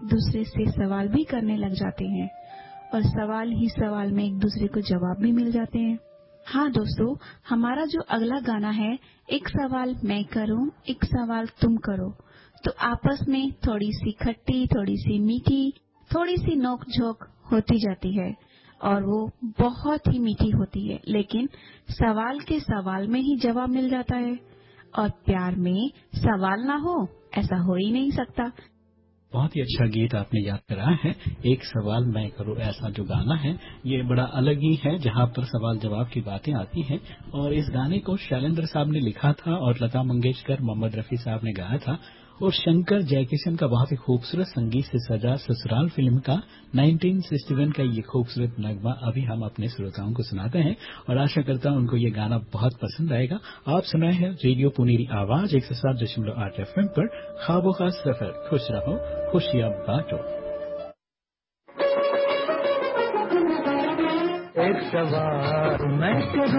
दूसरे से सवाल भी करने लग जाते हैं और सवाल ही सवाल में एक दूसरे को जवाब भी मिल जाते हैं। हाँ दोस्तों, हमारा जो अगला गाना है, एक सवाल मैं करूं, एक सवाल तुम करो, तो आपस में थोड़ी सी खट्टी, थोड़ी सी मीठी, थोड़ी सी नोक-झोंक होती जाती है और वो बहुत ही मीठी होती है, लेकिन सवाल के सवाल में ही जवाब मिल जाता है और प्यार में सवाल ना हो ऐसा हो ही नहीं सकता। बहुत ही अच्छा गीत आपने याद कराया है। एक सवाल मैं करूं, ऐसा जो गाना है ये बड़ा अलग ही है जहां पर सवाल जवाब की बातें आती हैं। और इस गाने को शैलेंद्र साहब ने लिखा था और लता मंगेशकर, मोहम्मद रफी साहब ने गाया था और शंकर जयकिशन का बहुत ही खूबसूरत संगीत से सजा ससुराल फिल्म का 1961 का ये खूबसूरत नगमा अभी हम अपने श्रोताओं को सुनाते हैं और आशा करता हूं उनको ये गाना बहुत पसंद आएगा। आप सुनाए हैं रेडियो पुनेरी आवाज 107.8 FM पर ख्वाबों का सफर। खुश रहो, खुशियां बांटो। एक सवाल मैं करूं